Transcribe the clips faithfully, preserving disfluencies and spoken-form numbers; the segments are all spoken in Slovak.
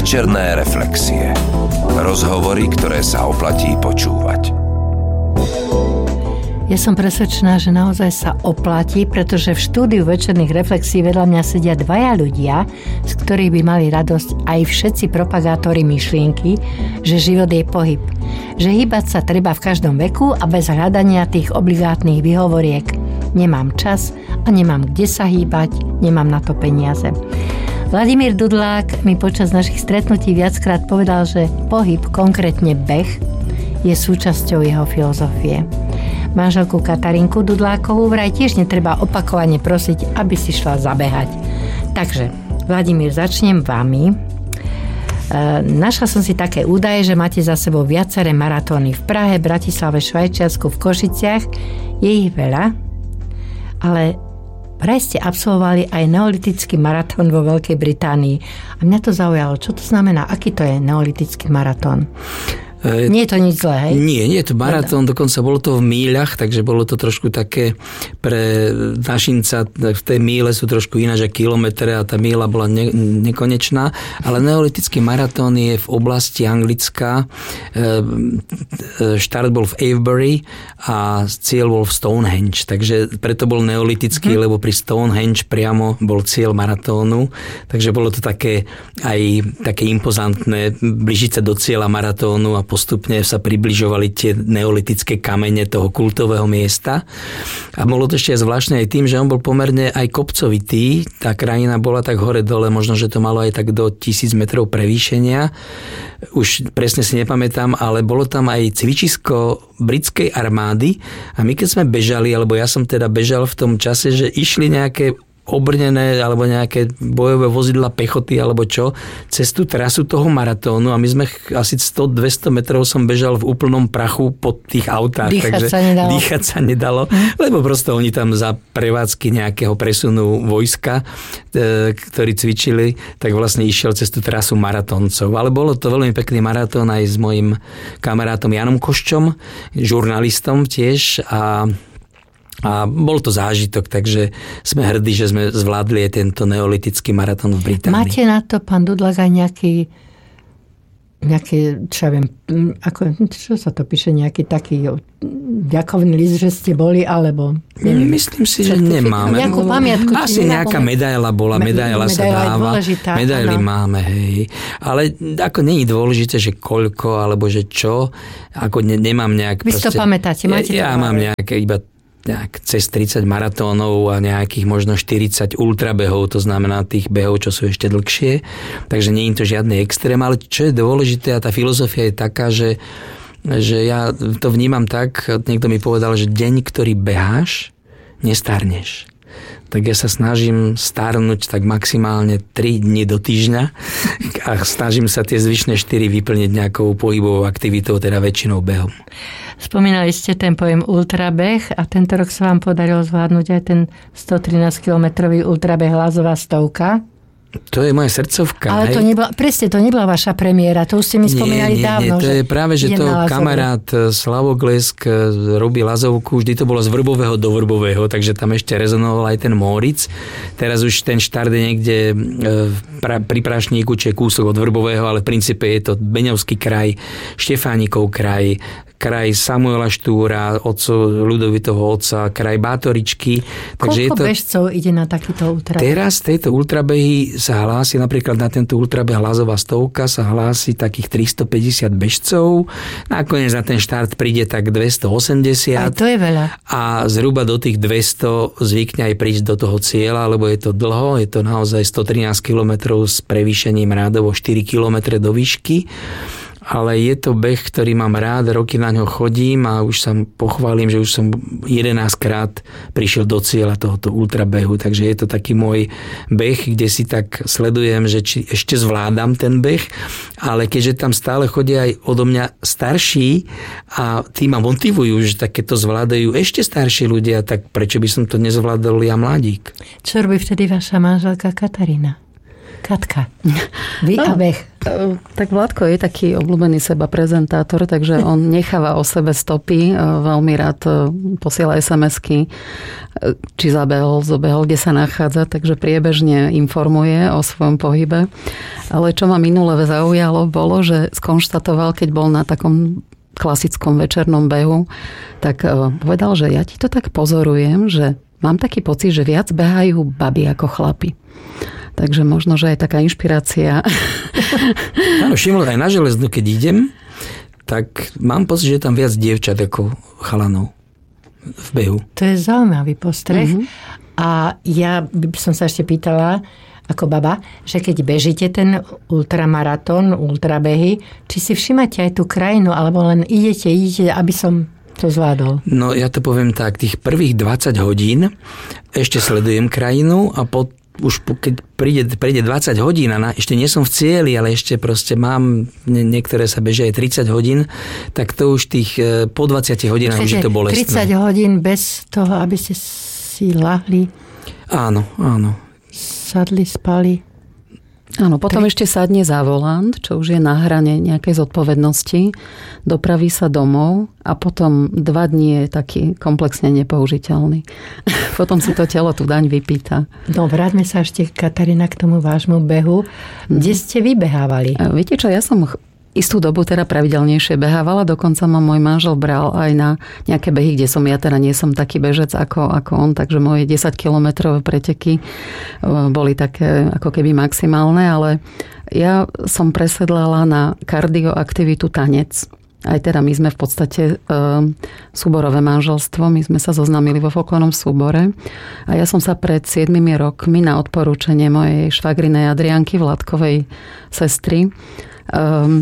Večerné reflexie. Rozhovory, ktoré sa oplatí počúvať. Ja som presvedčená, že naozaj sa oplatí, pretože v štúdiu večerných reflexí vedľa mňa sedia dvaja ľudia, z ktorých by mali radosť aj všetci propagátori myšlienky, že život je pohyb. Že hýbať sa treba v každom veku a bez hľadania tých obligátnych výhovoriek. Nemám čas a nemám kde sa hýbať, nemám na to peniaze. Vladimír Dudlák mi počas našich stretnutí viackrát povedal, že pohyb, konkrétne beh, je súčasťou jeho filozofie. Manželku Katarinku Dudlákovú vraj tiež netreba opakovane prosiť, aby si šla zabehať. Takže, Vladimír, začnem vami. E, našla som si také údaje, že máte za sebou viaceré maratóny v Prahe, Bratislave, Švajčiarsku, v Košiciach. Je ich veľa, ale vraj ste absolvovali aj neolitický maratón vo Veľkej Británii. A mňa to zaujalo. Čo to znamená? Aký to je neolitický maratón? Nie je to nič zlé, hej? Nie, nie je to maratón, dokonca bolo to v míľach, takže bolo to trošku také pre našinca, v tej míle sú trošku ináč kilometre a tá míľa bola ne, nekonečná, ale neolitický maratón je v oblasti Anglicka. Štart bol v Avebury a cieľ bol v Stonehenge, takže preto bol neolitický, hmm. lebo pri Stonehenge priamo bol cieľ maratónu, takže bolo to také aj také impozantné blížiť sa do cieľa maratónu a postupne sa približovali tie neolitické kamene toho kultového miesta. A bolo to ešte zvláštne aj tým, že on bol pomerne aj kopcovitý. Tá krajina bola tak hore-dole, možno, že to malo aj tak do tisíc metrov prevýšenia. Už presne si nepamätám, ale bolo tam aj cvičisko britskej armády a my keď sme bežali, alebo ja som teda bežal v tom čase, že išli nejaké obrnené alebo nejaké bojové vozidla pechoty alebo čo, cez tú trasu toho maratónu a my sme asi sto dvesto metrov som bežal v úplnom prachu pod tých autách. Dýchať takže sa nedalo. Dýchať sa nedalo, hm. lebo prosto oni tam za prevádzky nejakého presunu vojska, e, ktorí cvičili, tak vlastne išiel cez tú trasu maratóncov. Ale bolo to veľmi pekný maratón aj s mojim kamarátom Janom Koščom, žurnalistom tiež a A bol to zážitok, takže sme hrdí, že sme zvládli aj tento neolitický maratón v Británii. Máte na to, pán Dudlák, aj nejaký, nejaký, čo ja viem, ako, čo sa to píše, nejaký taký ďakovný list, že ste boli, alebo... Neviem, Myslím si, že nemáme. Nejakú pamiatku. Asi nejaká medaila bola, medaila sa dáva. Medaily máme, hej. Ale ako nie je dôležité, že koľko, alebo že čo, ako ne, nemám nejak... Vy si to pamätáte, máte to? Ja, ja mám nejaké iba nejak cez tridsať maratónov a nejakých možno štyridsať ultrabehov, to znamená tých behov, čo sú ešte dlhšie. Takže nie je to žiadny extrém, ale čo je dôležité a tá filozofia je taká, že, že ja to vnímam tak, niekto mi povedal, že deň, ktorý beháš, nestarneš. Tak ja sa snažím starnúť tak maximálne tri dni do týždňa a snažím sa tie zvyšné štyri vyplniť nejakou pohybovou aktivitou, teda väčšinou behom. Spomínali ste ten pojem ultrabeh a tento rok sa vám podarilo zvládnuť aj ten stotrinásťkilometrový ultrabeh Lázová stovka. To je moja srdcovka. Ale to nebola, presne, to nebola vaša premiéra, to už ste mi spomínali nie, nie, dávno. Nie, to je práve, že to kamarát Slavo Glesk robí Lazovku, vždy to bolo z Vrbového do Vrbového, takže tam ešte rezonoval aj ten Móric. Teraz už ten štart je niekde pri Prašníku, čo je kúsok od Vrbového, ale v princípe je to Beňovský kraj, Štefánikov kraj, kraj Samuela Štúra, otco Ľudovitovho otca, kraj Bátoričky. Takže koľko je to... bežcov ide na takýto ultrabeh? Teraz tejto ultrabehy sa hlási, napríklad na tento ultrabeh Lázová stovka sa hlási takých tristopäťdesiat bežcov. Nakoniec na ten štart príde tak dvestoosemdesiat. Aj to je veľa. A zhruba do tých dvesto zvykne aj prísť do toho cieľa, lebo je to dlho, je to naozaj stotrinásť kilometrov s prevýšením rádovo štyri kilometre do výšky. Ale je to beh, ktorý mám rád, roky na ňo chodím a už sa pochválim, že už som jedenásťkrát prišiel do cieľa tohoto ultrabehu, takže je to taký môj beh, kde si tak sledujem, že či ešte zvládam ten beh, ale keďže tam stále chodia aj odo mňa starší a tí ma motivujú, že takéto zvládajú ešte starší ľudia, tak prečo by som to nezvládol ja mladík? Čo robí vtedy vaša manželka Katarína? Katka. Vy a beh. Tak Vládko je taký obľúbený seba prezentátor, takže on necháva o sebe stopy. Veľmi rád posiela es em esky, či zabehol, zobehol, kde sa nachádza, takže priebežne informuje o svojom pohybe. Ale čo ma minule zaujalo, bolo, že skonštatoval, keď bol na takom klasickom večernom behu, tak povedal, že ja ti to tak pozorujem, že mám taký pocit, že viac behajú baby ako chlapi. Takže možno, že aj taká inšpirácia. Áno, všimol aj na železnú, keď idem, tak mám pocit, že je tam viac dievčat ako chalanov v behu. To je zaujímavý postreh. Mm-hmm. A ja by som sa ešte pýtala, ako baba, že keď bežíte ten ultramaratón, ultrabehy, či si všimáte aj tú krajinu, alebo len idete, idete, aby som to zvládol? No ja to poviem tak, tých prvých dvadsať hodín ešte sledujem krajinu a potom už keď príde, príde dvadsať hodín a na, ešte nie som v cieli, ale ešte proste mám, nie, niektoré sa bežia aj tridsať hodín, tak to už tých po dvadsiatich hodinách už je to bolestné. tridsať hodín bez toho, aby ste si lahli. Áno, áno. Sadli, spali. Áno, potom Tri... ešte sadne za volant, čo už je na hrane nejakej zodpovednosti, dopraví sa domov a potom dva dní je taký komplexne nepoužiteľný. Potom si to telo tú daň vypýta. No, vráťme sa ešte, Katarína, k tomu vášmu behu. Kde ste vybehávali? A viete čo, ja som istú dobu teda pravidelnejšie behávala, dokonca ma môj manžel bral aj na nejaké behy, kde som ja teda nie som taký bežec ako, ako on, takže moje desaťkilometrové preteky boli také ako keby maximálne, ale ja som presedlala na kardioaktivitu tanec. Aj teda my sme v podstate e, súborové manželstvo, my sme sa zoznamili vo folklórnom súbore a ja som sa pred siedmimi rokmi na odporúčanie mojej švagrinej Adrianky Vládkovej sestry e,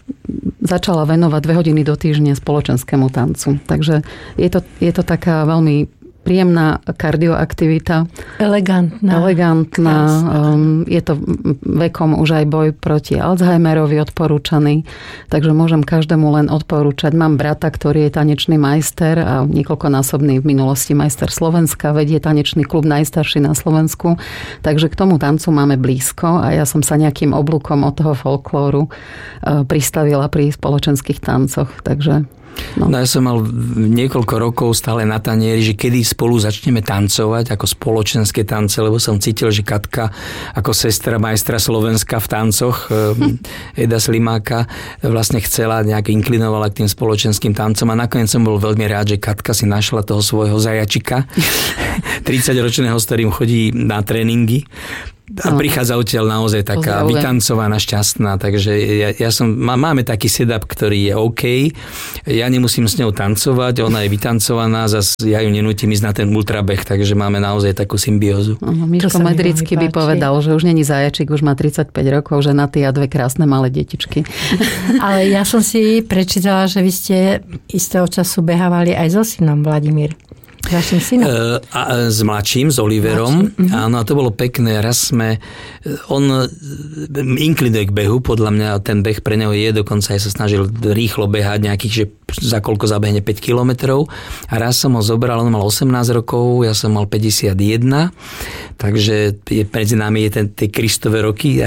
začala venovať dve hodiny do týždňa spoločenskému tancu. Takže je to, je to taká veľmi príjemná kardioaktivita. Elegantná. Elegantná. Um, je to vekom už aj boj proti Alzheimerovi odporúčaný. Takže môžem každému len odporúčať. Mám brata, ktorý je tanečný majster a niekoľkonásobný v minulosti majster Slovenska. Vedie tanečný klub najstarší na Slovensku. Takže k tomu tancu máme blízko a ja som sa nejakým oblúkom od toho folklóru uh, pristavila pri spoločenských tancoch. Takže No. no ja som mal niekoľko rokov stále na tanieri, že kedy spolu začneme tancovať ako spoločenské tance, lebo som cítil, že Katka ako sestra majstra Slovenska v tancoch Eda Slimáka vlastne chcela, nejak inklinovala k tým spoločenským tancom a nakoniec som bol veľmi rád, že Katka si našla toho svojho zajačika tridsaťročného, s ktorým chodí na tréningy. A prichádza odtiaľ naozaj taká Pozdravujem. vytancovaná, šťastná. Takže ja, ja som, má, máme taký setup, ktorý je OK. Ja nemusím s ňou tancovať, ona je vytancovaná, zas ja ju nenútim ísť na ten ultrabeh, takže máme naozaj takú symbiózu. Uh, Miško Medrický by povedal, že už není zajačik, už má tridsaťpäť rokov, ženatý a dve krásne malé detičky. Ale ja som si prečítala, že vy ste istého času behávali aj so synom Vladimír. Vašim synom? Uh, a s mladším, s Oliverom. Mladším. Áno, a to bolo pekné. Raz sme... On inklinuje k behu, podľa mňa ten beh pre neho je, dokonca aj sa snažil rýchlo behať nejakých, že za koľko zabehne päť kilometrov. A raz som ho zobral, on mal osemnásť rokov, ja som mal päťdesiatjeden, takže je, medzi nami je ten, tie Kristove roky.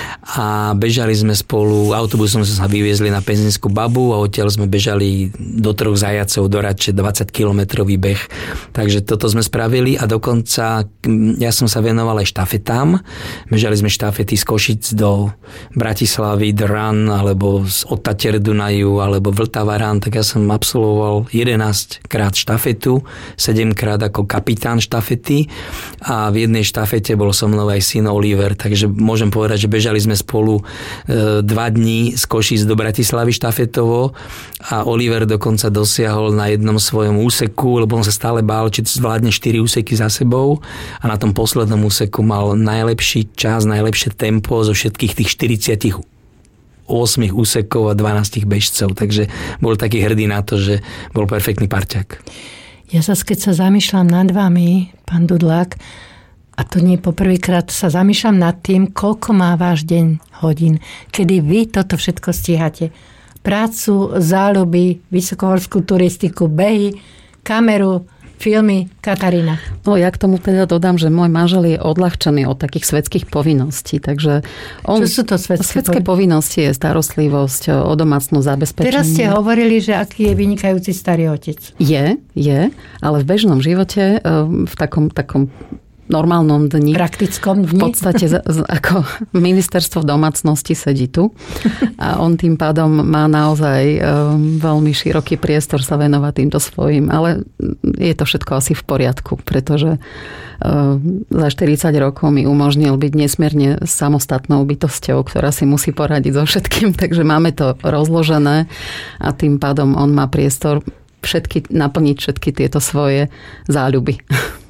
A bežali sme spolu, autobusom sme sa vyviezli na Pezninsku babu a odtiaľ sme bežali do troch zajacov, do Radče, dvadsaťkilometrový beh. Takže toto sme spravili a dokonca ja som sa venoval aj štafetám. Bežali sme štafety z Košic do Bratislavy, The Run, alebo z od Tatier Dunaju, alebo Vltava Run, tak ja som absolvoval jedenásť krát štafetu, sedem krát ako kapitán štafety a v jednej štafete bol so mnou aj syn Oliver, takže môžem povedať, že bežali sme spolu e, dva dní z Košic do Bratislavy štafetovo a Oliver dokonca dosiahol na jednom svojom úseku, lebo on sa stále bál, či zvládne štyri úseky za sebou a na tom poslednom úseku mal najlepší čas, najlepšie tempo zo všetkých tých štyridsiatich osem úsekov a dvanásť bežcov, takže bol taký hrdý na to, že bol perfektný parťák. Ja sa, keď sa zamýšľam nad vami, pán Dudlák, a to nie poprvýkrát, sa zamýšľam nad tým, koľko má váš deň hodín, kedy vy toto všetko stíhate. Prácu, záľuby, vysokohorskú turistiku, behy, kameru, filmy, Katarína? No ja k tomu teda dodám, že môj manžel je odľahčený od takých svetských povinností. Takže on, čo sú to svetské, svetské povinnosti? Je starostlivosť o domácnu zabezpečenie. Teraz ste hovorili, že aký je vynikajúci starý otec. Je, je, ale v bežnom živote, v takom, takom normálnom dni. Praktickom dni. V podstate ako ministerstvo domácnosti sedí tu a on tým pádom má naozaj veľmi široký priestor sa venovať týmto svojim, ale je to všetko asi v poriadku, pretože za štyridsať rokov mi umožnil byť nesmierne samostatnou bytosťou, ktorá si musí poradiť so všetkým, takže máme to rozložené a tým pádom on má priestor všetky, naplniť všetky tieto svoje záľuby.